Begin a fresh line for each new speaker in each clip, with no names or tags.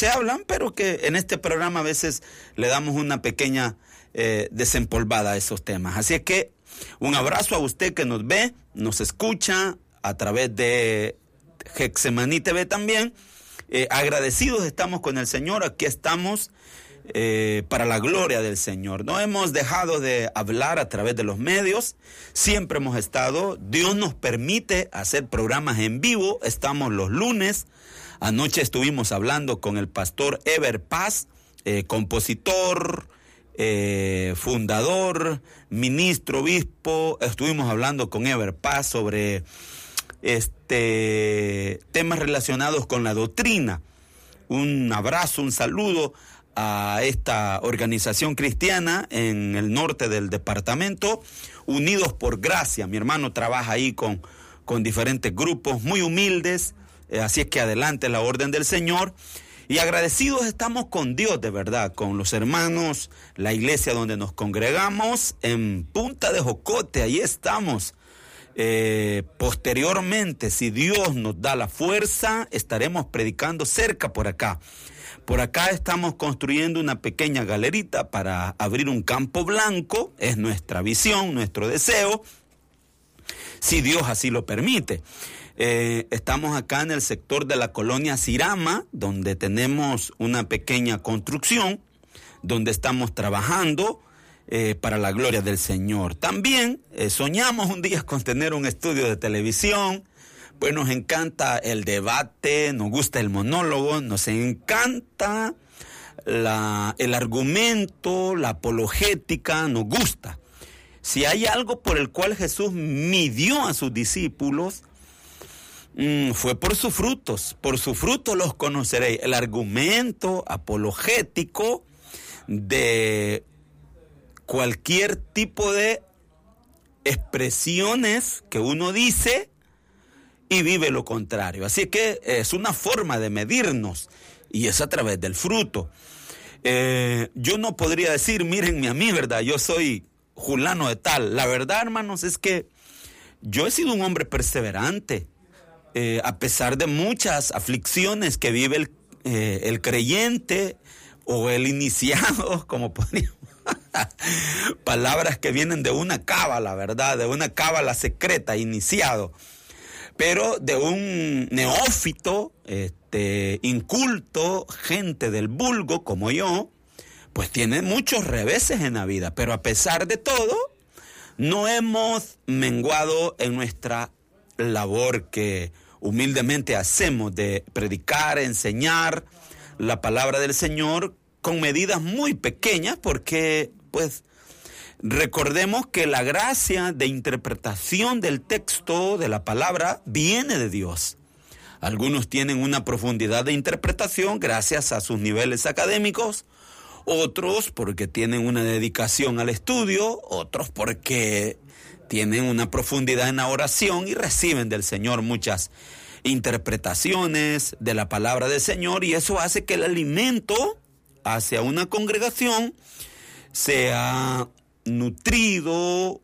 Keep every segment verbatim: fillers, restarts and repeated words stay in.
se hablan, pero que en este programa a veces le damos una pequeña eh, desempolvada a esos temas. Así es que un abrazo a usted que nos ve, nos escucha a través de Getsemaní T V también. Eh, agradecidos estamos con el Señor, aquí estamos eh, para la gloria del Señor. No hemos dejado de hablar a través de los medios, siempre hemos estado. Dios nos permite hacer programas en vivo, estamos los lunes. Anoche estuvimos hablando con el pastor Ever Paz, eh, compositor, eh, fundador, ministro, obispo. Estuvimos hablando con Ever Paz sobre este temas relacionados con la doctrina. Un abrazo, un saludo a esta organización cristiana en el norte del departamento, Unidos por Gracia. Mi hermano trabaja ahí con, con diferentes grupos muy humildes, eh, así es que adelante la orden del Señor. Y agradecidos estamos con Dios, de verdad, con los hermanos, la iglesia donde nos congregamos, en Punta de Jocote, ahí estamos. Eh, posteriormente, si Dios nos da la fuerza, estaremos predicando cerca por acá. Por acá estamos construyendo una pequeña galerita para abrir un campo blanco. Es nuestra visión, nuestro deseo, si Dios así lo permite. Eh, estamos acá en el sector de la colonia Cirama, donde tenemos una pequeña construcción, donde estamos trabajando Eh, para la gloria del Señor. También eh, soñamos un día con tener un estudio de televisión. Pues nos encanta el debate, nos gusta el monólogo, nos encanta la, el argumento, la apologética, nos gusta. Si hay algo por el cual Jesús midió a sus discípulos, mmm, fue por sus frutos. Por sus frutos los conoceréis. El argumento apologético de cualquier tipo de expresiones que uno dice y vive lo contrario. Así que es una forma de medirnos y es a través del fruto. Eh, yo no podría decir, mírenme a mí, ¿verdad? Yo soy fulano de tal. La verdad, hermanos, es que yo he sido un hombre perseverante. Eh, a pesar de muchas aflicciones que vive el, eh, el creyente o el iniciado, como podríamos. Palabras que vienen de una cábala, ¿verdad? De una cábala secreta, iniciado. Pero de un neófito, este, inculto, gente del vulgo como yo, pues tiene muchos reveses en la vida. Pero a pesar de todo, no hemos menguado en nuestra labor que humildemente hacemos de predicar, enseñar la palabra del Señor con medidas muy pequeñas, porque pues recordemos que la gracia de interpretación del texto de la palabra viene de Dios. Algunos tienen una profundidad de interpretación gracias a sus niveles académicos, otros porque tienen una dedicación al estudio, otros porque tienen una profundidad en la oración y reciben del Señor muchas interpretaciones de la palabra del Señor, y eso hace que el alimento hacia una congregación sea nutrido,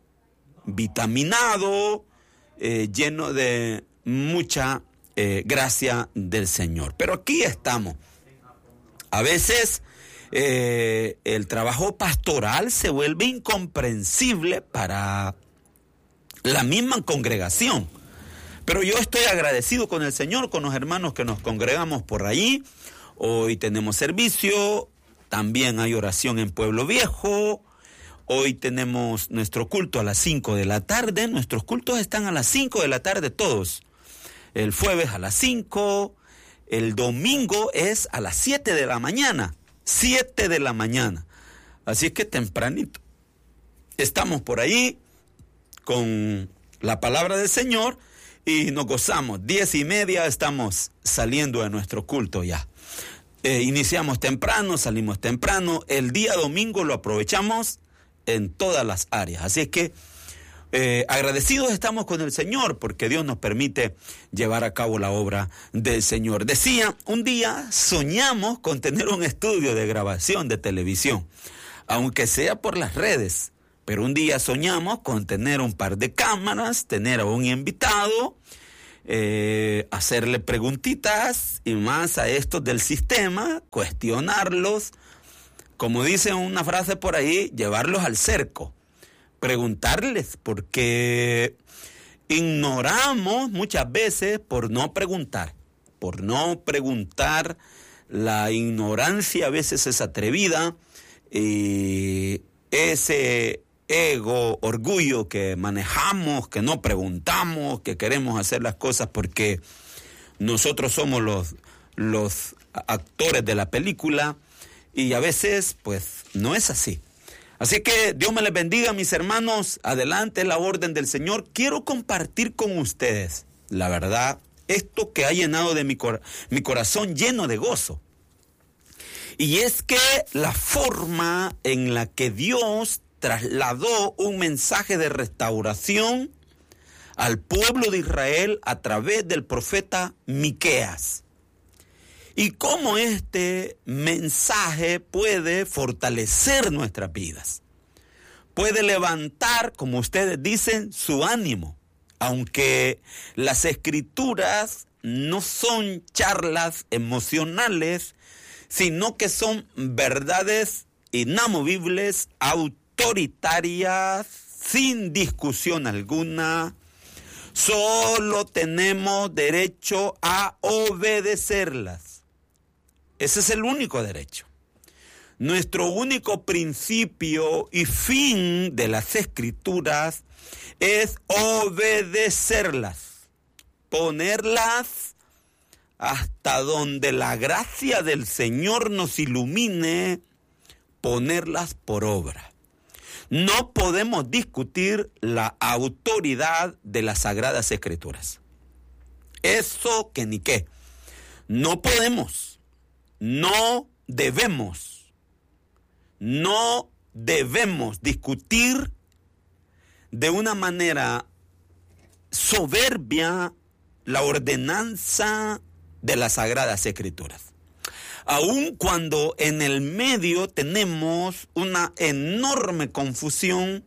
vitaminado, eh, lleno de mucha eh, gracia del Señor. Pero aquí estamos. A veces eh, el trabajo pastoral se vuelve incomprensible para la misma congregación. Pero yo estoy agradecido con el Señor, con los hermanos que nos congregamos por ahí. Hoy tenemos servicio, también hay oración en Pueblo Viejo. Hoy tenemos nuestro culto a las cinco de la tarde. Nuestros cultos están a las cinco de la tarde todos. El jueves a las cinco, el domingo es a las siete de la mañana. siete de la mañana. Así es que tempranito. Estamos por ahí con la palabra del Señor y nos gozamos. Diez y media estamos saliendo de nuestro culto ya. Eh, iniciamos temprano, salimos temprano. El día domingo lo aprovechamos en todas las áreas. Así es que eh, agradecidos estamos con el Señor porque Dios nos permite llevar a cabo la obra del Señor. Decía, un día soñamos con tener un estudio de grabación de televisión, aunque sea por las redes. Pero un día soñamos con tener un par de cámaras, tener a un invitado eh, hacerle preguntitas y más a estos del sistema, cuestionarlos, como dice una frase por ahí, llevarlos al cerco, preguntarles, porque ignoramos muchas veces por no preguntar, por no preguntar. La ignorancia a veces es atrevida y ese ego, orgullo que manejamos, que no preguntamos, que queremos hacer las cosas porque nosotros somos los, los actores de la película, y a veces pues no es así. Así que Dios me les bendiga, mis hermanos. Adelante la orden del Señor. Quiero compartir con ustedes, la verdad, esto que ha llenado de mi, cor- mi corazón lleno de gozo. Y es que la forma en la que Dios trasladó un mensaje de restauración al pueblo de Israel a través del profeta Miqueas. Y cómo este mensaje puede fortalecer nuestras vidas. Puede levantar, como ustedes dicen, su ánimo. Aunque las escrituras no son charlas emocionales, sino que son verdades inamovibles, autoritarias, sin discusión alguna. Solo tenemos derecho a obedecerlas. Ese es el único derecho. Nuestro único principio y fin de las escrituras es obedecerlas, ponerlas hasta donde la gracia del Señor nos ilumine, ponerlas por obra. No podemos discutir la autoridad de las Sagradas Escrituras. Eso que ni qué. No podemos, no debemos, no debemos discutir de una manera soberbia la ordenanza de las Sagradas Escrituras. Aun cuando en el medio tenemos una enorme confusión,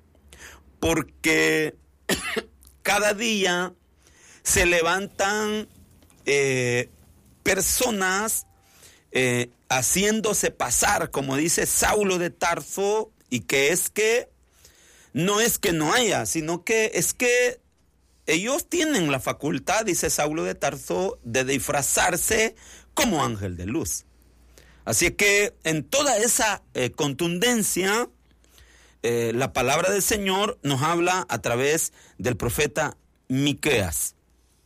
porque cada día se levantan eh, personas eh, haciéndose pasar, como dice Saulo de Tarso, y que es que no es que no haya, sino que es que ellos tienen la facultad, dice Saulo de Tarso, de disfrazarse como ángel de luz. Así que en toda esa eh, contundencia, eh, la palabra del Señor nos habla a través del profeta Miqueas.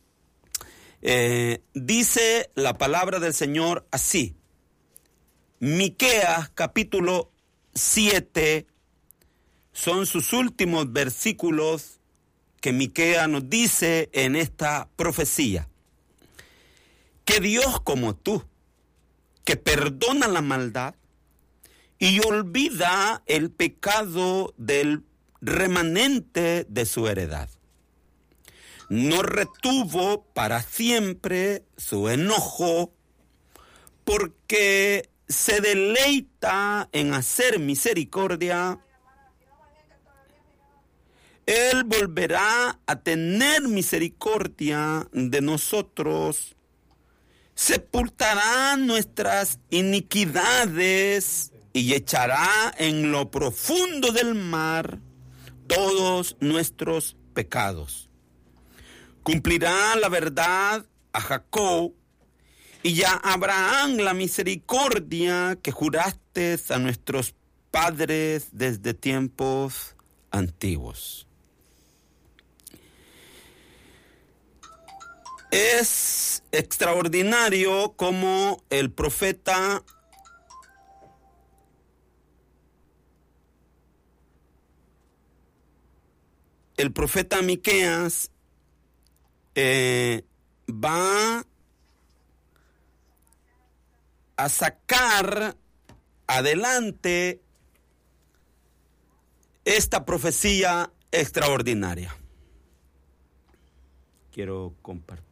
Eh, dice la palabra del Señor así. Miqueas capítulo siete, son sus últimos versículos que Miqueas nos dice en esta profecía. Que Dios como tú, que perdona la maldad y olvida el pecado del remanente de su heredad. No retuvo para siempre su enojo, porque se deleita en hacer misericordia. Él volverá a tener misericordia de nosotros, sepultará nuestras iniquidades y echará en lo profundo del mar todos nuestros pecados. Cumplirá la verdad a Jacob y a Abraham la misericordia que juraste a nuestros padres desde tiempos antiguos. Es extraordinario como el profeta el profeta Miqueas eh, va a sacar adelante esta profecía extraordinaria. Quiero compartir.